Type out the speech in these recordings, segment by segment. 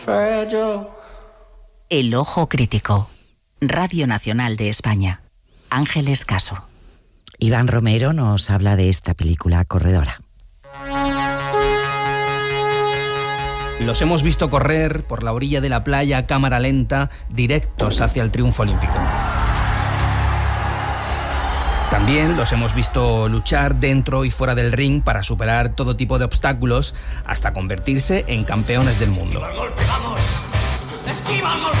El Ojo Crítico. Radio Nacional de España. Ángeles Caso. Iván Romero nos habla de esta película Corredora. Los hemos visto correr por la orilla de la playa a cámara lenta, directos hacia el triunfo olímpico. También los hemos visto luchar dentro y fuera del ring para superar todo tipo de obstáculos hasta convertirse en campeones del mundo. ¡Esquiva el golpe, vamos! ¡Esquiva el golpe!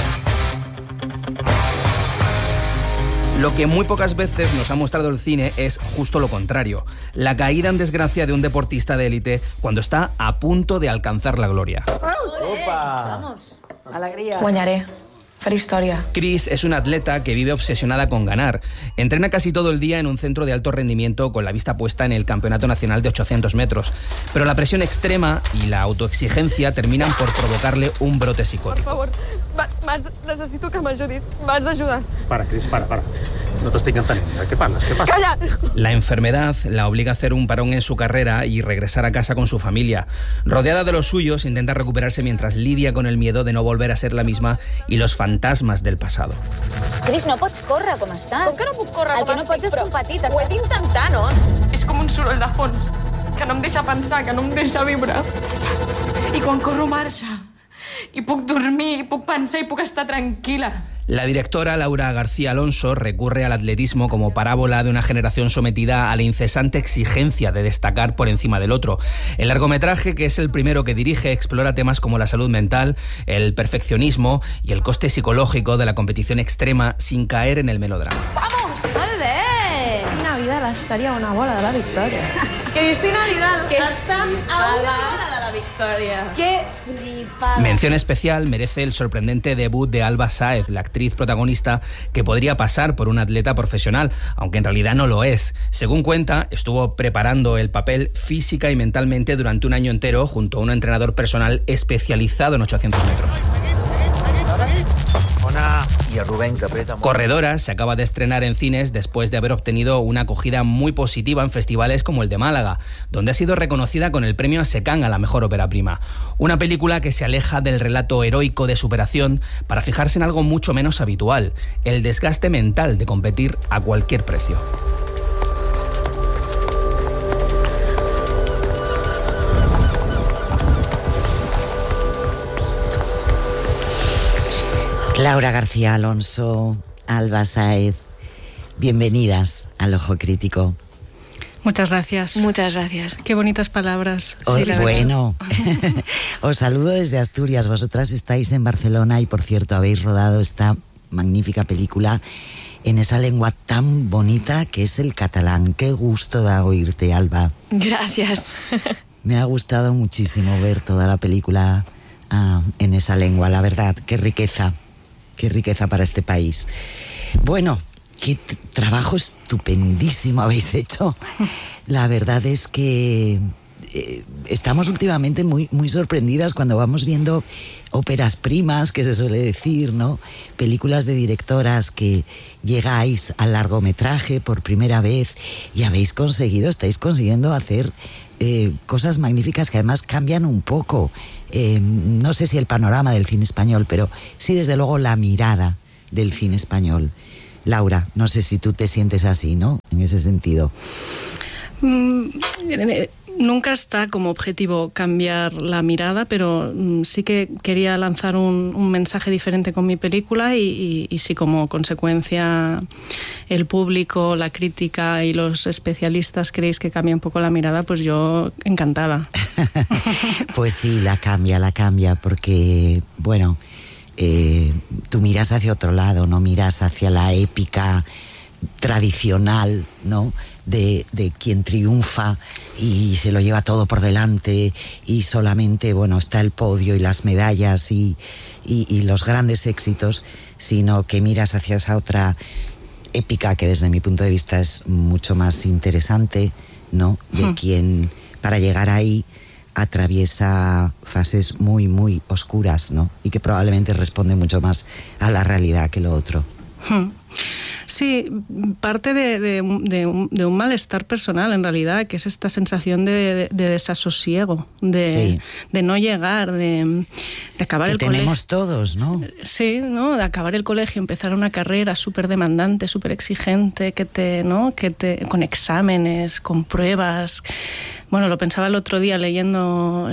Lo que muy pocas veces nos ha mostrado el cine es justo lo contrario: la caída en desgracia de un deportista de élite cuando está a punto de alcanzar la gloria. ¡Opa! Vamos. Alegría. Guanyaré. Faré història. Chris es una atleta que vive obsesionada con ganar. Entrena casi todo el día en un centro de alto rendimiento con la vista puesta en el Campeonato Nacional de 800 metros. Pero la presión extrema y la autoexigencia terminan por provocarle un brote psicótico. Por favor, necesito que m'ajudis. M'has d'ajudar. Para, Cris, para. No t'estic entenent. Què parles? Què passa? Calla! La enfermedad la obliga a hacer un parón en su carrera y regresar a casa con su familia. Rodeada de los suyos, intenta recuperarse mientras lidia con el miedo de no volver a ser la misma y los fantasmas del pasado. Cris, no pots córrer com estàs. Com que no puc córrer El com que no estic, pots és però competir. ho he d'intentar, no? És com un soroll de fons que no em deixa pensar, que no em deixa viure. I quan corro marxa. I puc dormir, i puc pensar, i puc estar tranquil·la. La directora Laura García Alonso recurre al atletismo como parábola de una generación sometida a la incesante exigencia de destacar por encima del otro. El largometraje, que es el primero que dirige, explora temas como la salud mental, el perfeccionismo y el coste psicológico de la competición extrema sin caer en el melodrama. Vamos! Molt bé! Cristina Vidal estaria a una bola de la victòria. Cristina Vidal està a una bola de la victòria. ¡Qué flipada! Mención especial merece el sorprendente debut de Alba Sáez, la actriz protagonista que podría pasar por una atleta profesional, aunque en realidad no lo es. Según cuenta, estuvo preparando el papel física y mentalmente durante un año entero junto a un entrenador personal especializado en 800 metros. I el Rubén, que apreta molt. Corredora se acaba de estrenar en cines después de haber obtenido una acogida muy positiva en festivales como el de Málaga, donde ha sido reconocida con el premio ASECAN a la mejor ópera prima. Una película que se aleja del relato heroico de superación para fijarse en algo mucho menos habitual: el desgaste mental de competir a cualquier precio. Laura García Alonso, Alba Sáez, bienvenidas al Ojo Crítico. Muchas gracias. Muchas gracias. Qué bonitas palabras. Sí, bueno, os saludo desde Asturias. Vosotras estáis en Barcelona y, por cierto, habéis rodado esta magnífica película en esa lengua tan bonita que es el catalán. Qué gusto da oírte, Alba. Gracias. Me ha gustado muchísimo ver toda la película en esa lengua, la verdad. Qué riqueza para este país. Bueno, qué trabajo estupendísimo habéis hecho. La verdad es que estamos últimamente muy, muy sorprendidas cuando vamos viendo óperas primas, que se suele decir, ¿no? Películas de directoras que llegáis al largometraje por primera vez y estáis consiguiendo hacer cosas magníficas que además cambian un poco, no sé si el panorama del cine español, pero sí desde luego la mirada del cine español. Laura, no sé si tú te sientes así, ¿no? En ese sentido. Nunca está como objetivo cambiar la mirada, pero sí que quería lanzar un mensaje diferente con mi película y si como consecuencia el público, la crítica y los especialistas queréis que cambie un poco la mirada, pues yo encantada. Pues sí, la cambia, porque, bueno, tú miras hacia otro lado, no miras hacia la épica tradicional, ¿no? De quien triunfa y se lo lleva todo por delante y solamente, bueno, está el podio y las medallas y los grandes éxitos, sino que miras hacia esa otra épica que desde mi punto de vista es mucho más interesante, ¿no? De quien para llegar ahí atraviesa fases muy, muy oscuras, ¿no? Y que probablemente responde mucho más a la realidad que lo otro. Sí, parte de un malestar personal, en realidad, que es esta sensación de desasosiego, de no llegar, de acabar el colegio. Que tenemos todos, ¿no? Sí, ¿no? De acabar el colegio, empezar una carrera súper demandante, súper exigente, con exámenes, con pruebas. Bueno, lo pensaba el otro día leyendo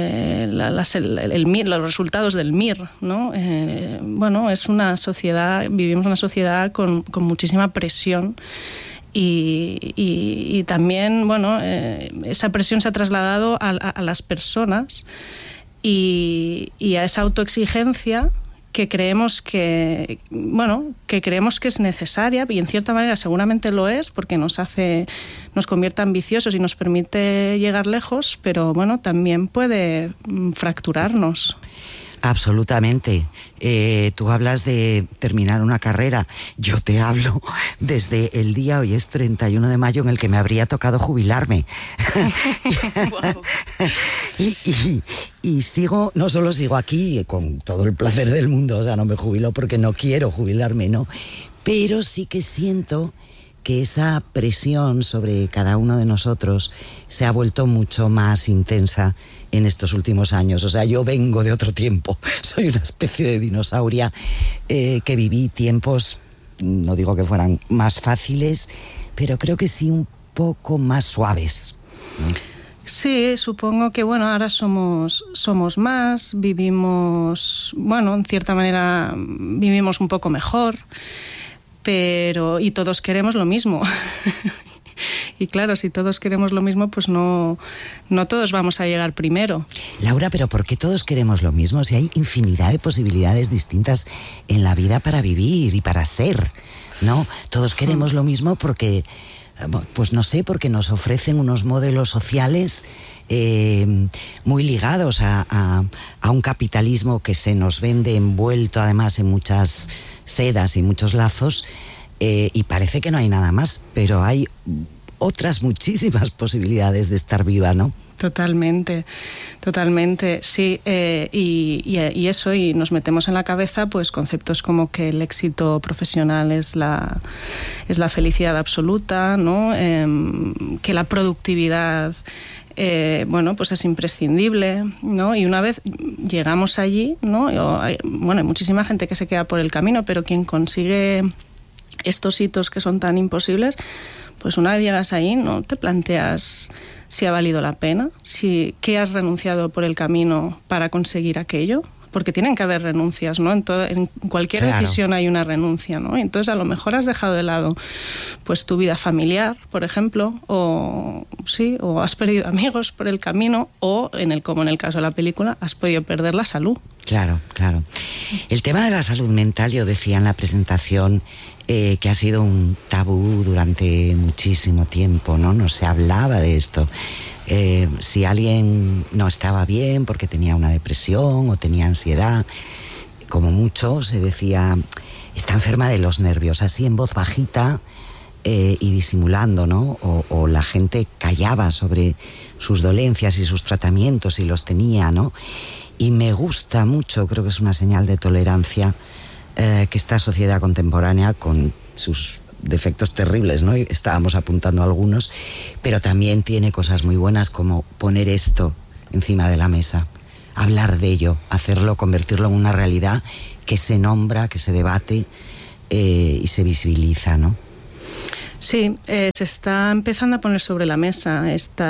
los resultados del MIR, ¿no? Bueno, es una sociedad, vivimos una sociedad con muchísima presión y también, bueno, esa presión se ha trasladado a las personas y a esa autoexigencia que creemos que es necesaria, y en cierta manera seguramente lo es, porque nos convierte ambiciosos y nos permite llegar lejos, pero bueno, también puede fracturarnos. Absolutamente. Tú hablas de terminar una carrera. Yo te hablo desde el día, hoy es 31 de mayo, en el que me habría tocado jubilarme. Y sigo, no solo sigo aquí con todo el placer del mundo, o sea, no me jubilo porque no quiero jubilarme, no. Pero sí que siento que esa presión sobre cada uno de nosotros se ha vuelto mucho más intensa en estos últimos años. O sea, yo vengo de otro tiempo, soy una especie de dinosauria que viví tiempos, no digo que fueran más fáciles, pero creo que sí un poco más suaves, ¿no? Sí, supongo que bueno, ahora somos más, vivimos, bueno, en cierta manera vivimos un poco mejor, y todos queremos lo mismo. Y claro, si todos queremos lo mismo, pues no todos vamos a llegar primero. Laura, pero ¿por qué todos queremos lo mismo? Si hay infinidad de posibilidades distintas en la vida para vivir y para ser, ¿no? Todos queremos lo mismo porque, pues no sé, porque nos ofrecen unos modelos sociales muy ligados a un capitalismo que se nos vende envuelto además en muchas sedas y muchos lazos, y parece que no hay nada más, pero hay otras muchísimas posibilidades de estar viva, ¿no? Totalmente, sí, y eso, y nos metemos en la cabeza pues conceptos como que el éxito profesional es la felicidad absoluta, ¿no? Que la productividad bueno, pues es imprescindible, ¿no? Y una vez llegamos allí, ¿no? Hay muchísima gente que se queda por el camino, pero quien consigue estos hitos que son tan imposibles, pues una vez llegas ahí, no te planteas si ha valido la pena, qué has renunciado por el camino para conseguir aquello, porque tienen que haber renuncias, ¿no? En cualquier decisión hay una renuncia, ¿no? Entonces a lo mejor has dejado de lado pues tu vida familiar, por ejemplo, o has perdido amigos por el camino, o como en el caso de la película, has podido perder la salud. Claro. El tema de la salud mental, yo decía en la presentación, que ha sido un tabú durante muchísimo tiempo, ¿no? No se hablaba de esto. Si alguien no estaba bien porque tenía una depresión o tenía ansiedad, como mucho se decía, está enferma de los nervios, así en voz bajita y disimulando, ¿no? O la gente callaba sobre sus dolencias y sus tratamientos y los tenía, ¿no? Y me gusta mucho, creo que es una señal de tolerancia, que esta sociedad contemporánea, con sus defectos terribles, ¿no? Estábamos apuntando algunos, pero también tiene cosas muy buenas, como poner esto encima de la mesa, hablar de ello, hacerlo, convertirlo en una realidad que se nombra, que se debate y se visibiliza, ¿no? Sí, se está empezando a poner sobre la mesa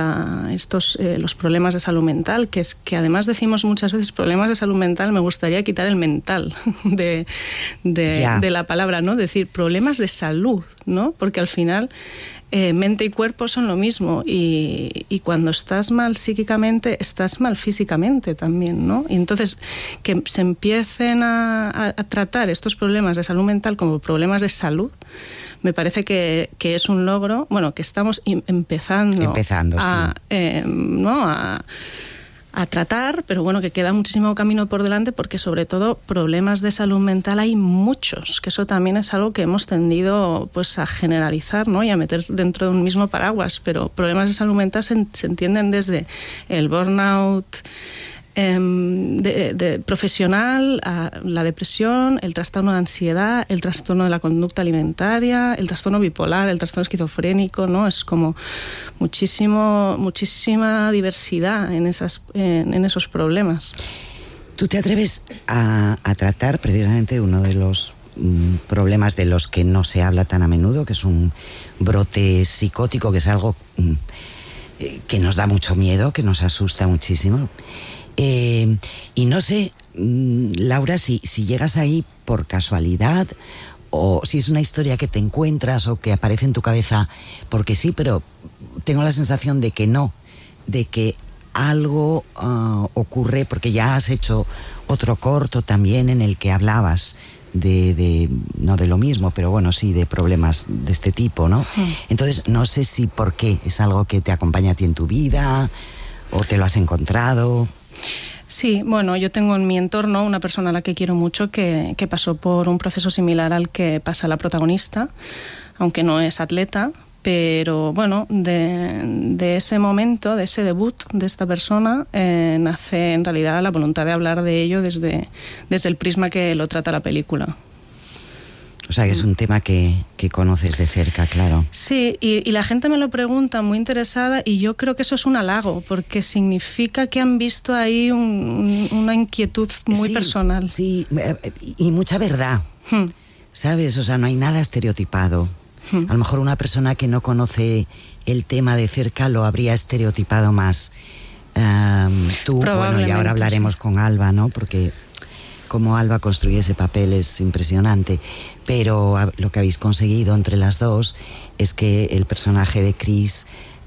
los problemas de salud mental, que además decimos muchas veces problemas de salud mental, me gustaría quitar el mental de la palabra, ¿no? Decir problemas de salud, ¿no? Porque al final mente y cuerpo son lo mismo, y cuando estás mal psíquicamente, estás mal físicamente también, ¿no? Y entonces que se empiecen a tratar estos problemas de salud mental como problemas de salud, me parece que es un logro, bueno, que estamos empezando a tratar, pero bueno, que queda muchísimo camino por delante, porque sobre todo problemas de salud mental hay muchos, que eso también es algo que hemos tendido pues a generalizar, ¿no? Y a meter dentro de un mismo paraguas, pero problemas de salud mental se entienden desde el burnout, profesional, la depresión, el trastorno de ansiedad, el trastorno de la conducta alimentaria, el trastorno bipolar, el trastorno esquizofrénico, ¿no? Es como muchísima diversidad en esos problemas. ¿Tú te atreves a tratar precisamente uno de los problemas de los que no se habla tan a menudo, que es un brote psicótico, que es algo que nos da mucho miedo, que nos asusta muchísimo? Y no sé, Laura, si llegas ahí por casualidad o si es una historia que te encuentras o que aparece en tu cabeza porque sí, pero tengo la sensación de que no, de que algo ocurre, porque ya has hecho otro corto también en el que hablabas no de lo mismo, pero bueno, sí, de problemas de este tipo, ¿no? Entonces, no sé si por qué es algo que te acompaña a ti en tu vida o te lo has encontrado. Sí, bueno, yo tengo en mi entorno una persona a la que quiero mucho que pasó por un proceso similar al que pasa la protagonista, aunque no es atleta, pero bueno, de ese momento, de ese debut de esta persona, nace en realidad la voluntad de hablar de ello desde el prisma que lo trata la película. O sea, que es un tema que conoces de cerca, claro. Sí, y la gente me lo pregunta muy interesada y yo creo que eso es un halago, porque significa que han visto ahí una inquietud muy personal. Sí, y mucha verdad, ¿sabes? O sea, no hay nada estereotipado. A lo mejor una persona que no conoce el tema de cerca lo habría estereotipado más. Tú, bueno, y ahora hablaremos con Alba, ¿no? Porque cómo Alba construye ese papel es impresionante, pero lo que habéis conseguido entre las dos es que el personaje de Chris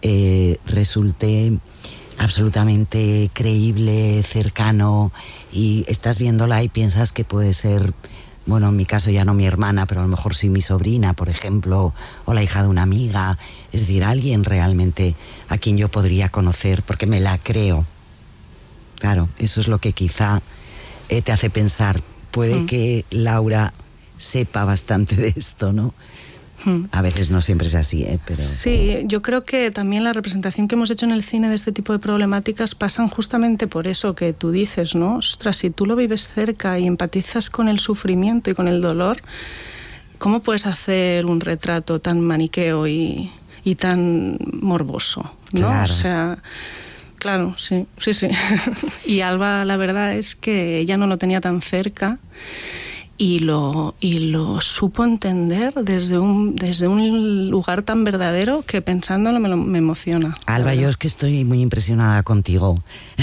resulte absolutamente creíble, cercano, y estás viéndola y piensas que puede ser, bueno, en mi caso ya no mi hermana, pero a lo mejor sí mi sobrina, por ejemplo, o la hija de una amiga, es decir, alguien realmente a quien yo podría conocer, porque me la creo. Claro, eso es lo que quizá te hace pensar, puede que Laura sepa bastante de esto, ¿no? A veces no siempre es así, pero... Sí, yo creo que también la representación que hemos hecho en el cine de este tipo de problemáticas pasan justamente por eso que tú dices, ¿no? Ostras, si tú lo vives cerca y empatizas con el sufrimiento y con el dolor, ¿cómo puedes hacer un retrato tan maniqueo y tan morboso, ¿no? Claro. O sea... Claro, sí. Y Alba, la verdad es que ella no lo tenía tan cerca y lo supo entender desde un lugar tan verdadero que pensándolo me emociona. Alba, yo es que estoy muy impresionada contigo.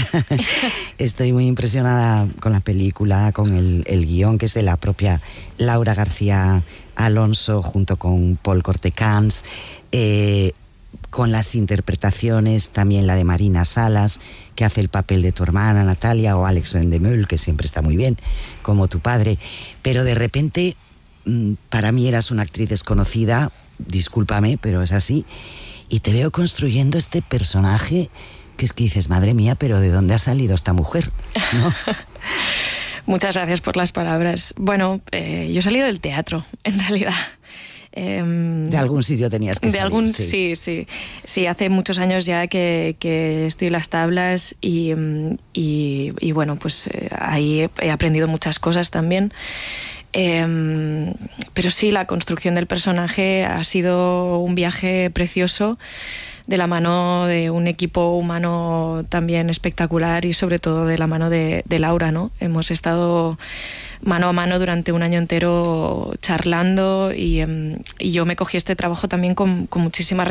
Estoy muy impresionada con la película, con el guión, que es de la propia Laura García Alonso, junto con Paul Cortecans, con las interpretaciones, también la de Marina Salas, que hace el papel de tu hermana Natalia, o Alex Vendemühl, que siempre está muy bien, como tu padre. Pero de repente, para mí eras una actriz desconocida, discúlpame, pero es así, y te veo construyendo este personaje que es que dices, madre mía, pero ¿de dónde ha salido esta mujer? ¿No? Muchas gracias por las palabras. Bueno, yo he salido del teatro, en realidad. De algún sitio tenías que salir. Sí, hace muchos años ya que estoy en las tablas y bueno, pues ahí he aprendido muchas cosas también. Pero sí, la construcción del personaje ha sido un viaje precioso, de la mano de un equipo humano también espectacular y sobre todo de la mano de Laura, ¿no? Hemos estado mano a mano durante un año entero charlando y yo me cogí este trabajo también con muchísima